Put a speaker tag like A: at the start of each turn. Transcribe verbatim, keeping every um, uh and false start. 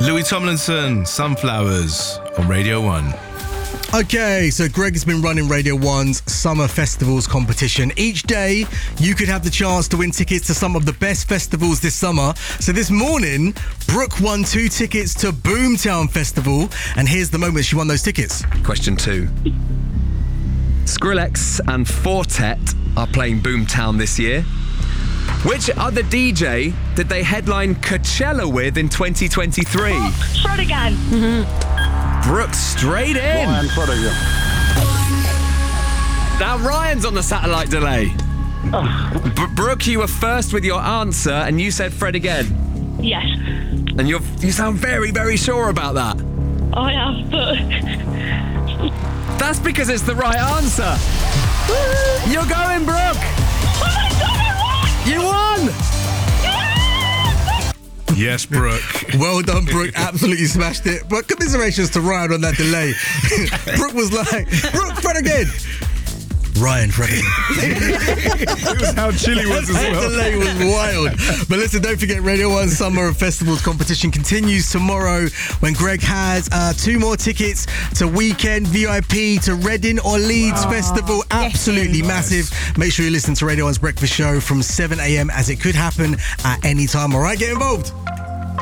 A: Louis Tomlinson, Sunflowers on Radio one.
B: Okay, so Greg has been running Radio one's Summer Festivals competition. Each day, you could have the chance to win tickets to some of the best festivals this summer. So this morning, Brooke won two tickets to Boomtown Festival. And here's the moment she won those tickets.
C: Question two. Skrillex and Fortet are playing Boomtown this year. Which other D J did they headline Coachella with in twenty twenty-three?
D: Oh, Fred again.
C: Mm-hmm. Brooke straight in.
E: Ryan, Fred again.
C: Now Ryan's on the satellite delay.
E: Oh.
C: B- Brooke, you were first with your answer and you said Fred again.
D: Yes.
C: And you're, you sound very, very sure about that.
D: I have, but...
C: That's because it's the right answer. You're going, Brooke.
D: Oh my God, I won!
C: You won!
A: Yes, Brooke.
B: Well done, Brooke. Absolutely smashed it. But commiserations to Ryan on that delay. Brooke was like, Brooke, Fred again. Ryan, Fred again.
A: It was how Chili was as
B: That
A: well.
B: delay was wild. But listen, don't forget, Radio one's Summer of Festivals competition continues tomorrow when Greg has uh, two more tickets to Weekend V I P to Reading or Leeds oh, Festival. Absolutely yes. massive. Nice. Make sure you listen to Radio one's Breakfast Show from seven a.m. as it could happen at any time. All right, get involved.